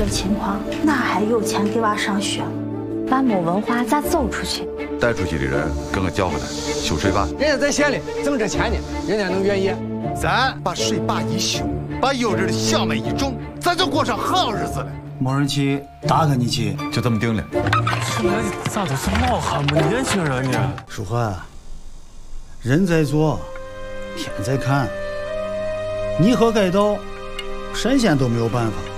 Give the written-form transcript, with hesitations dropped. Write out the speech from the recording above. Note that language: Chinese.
这情况，哪还有钱给娃上学？ 娃没文化咋走出去？ 带出去的人跟我叫回来修水坝。 人家在县里挣着钱呢，人家能愿意？ 咱把水坝一修，把优质的小麦一种，咱就过上好日子了。 没人去，大哥你去， 就这么定了。 这来的咋都是老汉子年轻人呢？ 淑环，人在做，天在看。你和该到，神仙都没有办法。